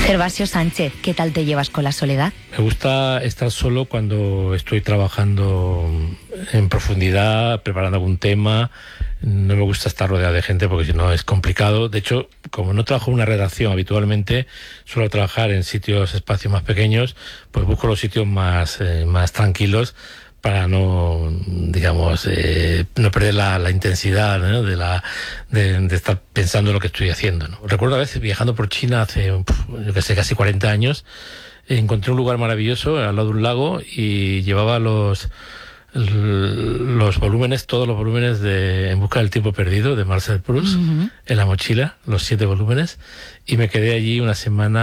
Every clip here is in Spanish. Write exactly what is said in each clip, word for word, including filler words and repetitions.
Gervasio Sánchez, ¿qué tal te llevas con la soledad? Me gusta estar solo cuando estoy trabajando en profundidad, preparando algún tema. No me gusta estar rodeado de gente porque si no es complicado. De hecho, como no trabajo en una redacción habitualmente, suelo trabajar en sitios, espacios más pequeños, pues busco los sitios más, eh, más tranquilos para no, digamos, eh, no perder la, la intensidad, ¿no? de, la, de, de estar pensando en lo que estoy haciendo, ¿no? Recuerdo a veces viajando por China hace, yo que sé, casi cuarenta años, encontré un lugar maravilloso al lado de un lago y llevaba los los volúmenes, todos los volúmenes de En busca del tiempo perdido de Marcel Proust, uh-huh. en la mochila, los siete volúmenes, y me quedé allí una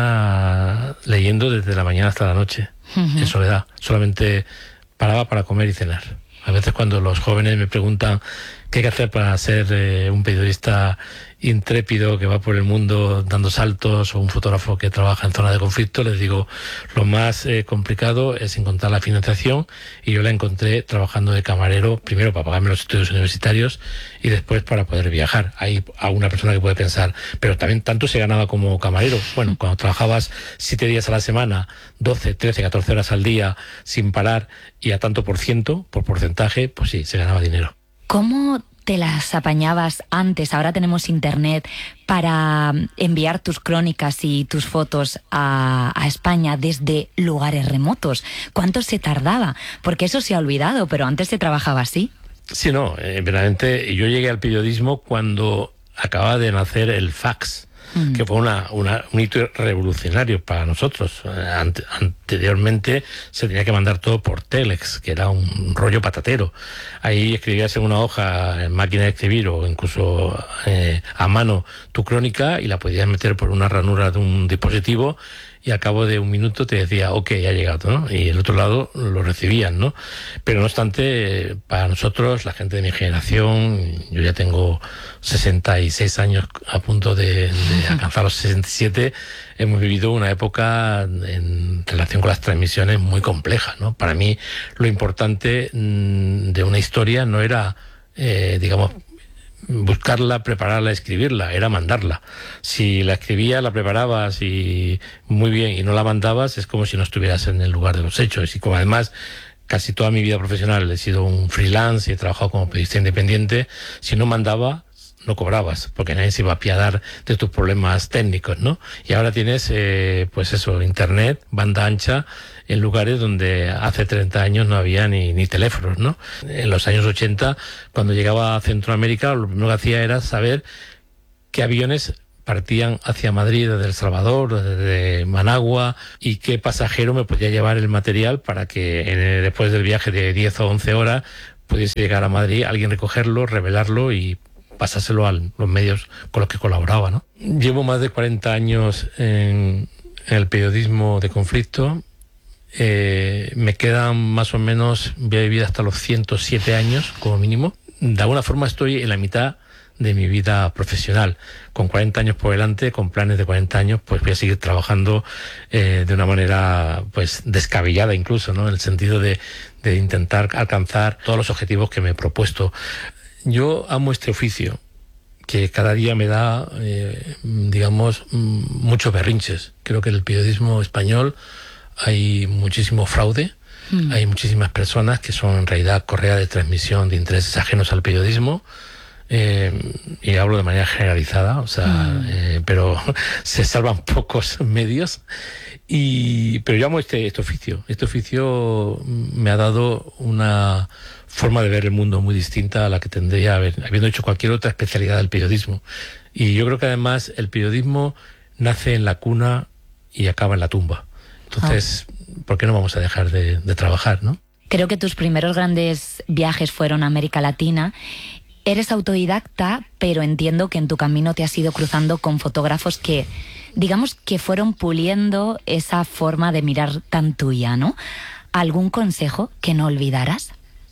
semana leyendo desde la mañana hasta la noche, uh-huh. en soledad. Solamente paraba para comer y cenar. A veces cuando los jóvenes me preguntan qué hay que hacer para ser eh, un periodista intrépido que va por el mundo dando saltos o un fotógrafo que trabaja en zona de conflicto, les digo, lo más eh, complicado es encontrar la financiación, y yo la encontré trabajando de camarero, primero para pagarme los estudios universitarios y después para poder viajar. Hay alguna persona que puede pensar, pero también tanto se ganaba como camarero. Bueno, cuando trabajabas siete días a la semana, doce, trece, catorce horas al día sin parar y a tanto por ciento, por porcentaje, pues sí, se ganaba dinero. ¿Cómo te las apañabas antes? Ahora tenemos internet para enviar tus crónicas y tus fotos a, a España desde lugares remotos. ¿Cuánto se tardaba? Porque eso se ha olvidado, pero antes se trabajaba así. Sí, no, eh, verdaderamente yo llegué al periodismo cuando acababa de nacer el fax, mm. que fue una, una, un hito revolucionario para nosotros. Ante, anteriormente se tenía que mandar todo por Telex, que era un rollo patatero. Ahí escribías en una hoja, en máquina de escribir o incluso eh, a mano tu crónica y la podías meter por una ranura de un dispositivo y al cabo de un minuto te decía, ok, ya ha llegado, ¿no? Y el otro lado lo recibían, ¿no? Pero no obstante, para nosotros, la gente de mi generación, yo ya tengo sesenta y seis años a punto de, de alcanzar los sesenta y siete, hemos vivido una época en relación con las transmisiones muy compleja, ¿no? Para mí, lo importante mmm, de una historia no era, eh, digamos, buscarla, prepararla, escribirla, era mandarla. Si la escribías, la preparabas y muy bien y no la mandabas, es como si no estuvieras en el lugar de los hechos. Y como además casi toda mi vida profesional he sido un freelance y he trabajado como periodista independiente, si no mandaba, no cobrabas, porque nadie se iba a apiadar de tus problemas técnicos, ¿no? Y ahora tienes, eh, pues eso, internet, banda ancha, en lugares donde hace treinta años no había ni, ni teléfonos, ¿no? En los años ochenta, cuando llegaba a Centroamérica, lo primero que hacía era saber qué aviones partían hacia Madrid desde El Salvador, desde Managua, y qué pasajero me podía llevar el material para que en el, después del viaje de diez o once horas pudiese llegar a Madrid, alguien recogerlo, revelarlo y pasárselo a los medios con los que colaboraba, ¿no? Llevo más de cuarenta años en, en el periodismo de conflicto. Eh, me quedan más o menos, voy a vivir hasta los ciento siete años como mínimo. De alguna forma estoy en la mitad de mi vida profesional. Con cuarenta años por delante, con planes de cuarenta años, pues voy a seguir trabajando eh, de una manera pues descabellada incluso, ¿no? En el sentido de, de intentar alcanzar todos los objetivos que me he propuesto. Yo amo este oficio, que cada día me da, eh, digamos, muchos berrinches. Creo que en el periodismo español hay muchísimo fraude, mm. hay muchísimas personas que son en realidad correa de transmisión de intereses ajenos al periodismo, eh, y hablo de manera generalizada, o sea, mm. eh, pero se salvan pocos medios. Y, pero yo amo este, este oficio. Este oficio me ha dado una forma de ver el mundo muy distinta a la que tendría haber, habiendo hecho cualquier otra especialidad del periodismo. Y yo creo que además el periodismo nace en la cuna y acaba en la tumba. Entonces, ah. ¿por qué no vamos a dejar de, de trabajar, no? Creo que tus primeros grandes viajes fueron a América Latina. Eres autodidacta, pero entiendo que en tu camino te has ido cruzando con fotógrafos que, digamos, que fueron puliendo esa forma de mirar tan tuya, ¿no? ¿Algún consejo que no olvidaras?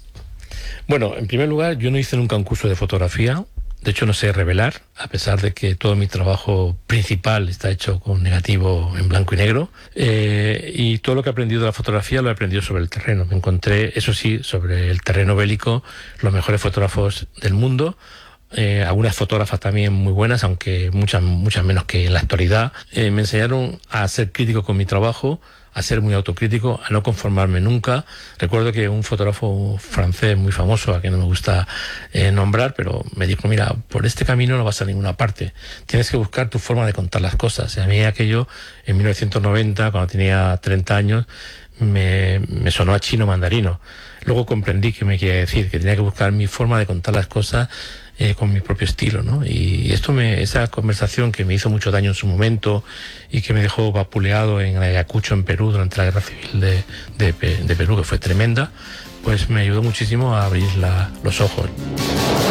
Bueno, en primer lugar, yo no hice nunca un curso de fotografía. De hecho, no sé revelar, a pesar de que todo mi trabajo principal está hecho con negativo en blanco y negro. Eh, y todo lo que he aprendido de la fotografía lo he aprendido sobre el terreno. Me encontré, eso sí, sobre el terreno bélico, los mejores fotógrafos del mundo. eh, algunas fotógrafas también muy buenas, aunque muchas, muchas menos que en la actualidad. Eh, me enseñaron a ser crítico con mi trabajo, a ser muy autocrítico, a no conformarme nunca. Recuerdo que un fotógrafo francés muy famoso, a quien no me gusta eh, nombrar, pero me dijo, mira, por este camino no vas a ninguna parte, tienes que buscar tu forma de contar las cosas. Y a mí aquello, en mil novecientos noventa, cuando tenía treinta años, me, me sonó a chino mandarino. Luego comprendí que me quería decir, que tenía que buscar mi forma de contar las cosas Eh, con mi propio estilo, ¿no? Y esto me, esa conversación que me hizo mucho daño en su momento y que me dejó vapuleado en Ayacucho, en Perú, durante la guerra civil de, de, de Perú, que fue tremenda, pues me ayudó muchísimo a abrir la, los ojos.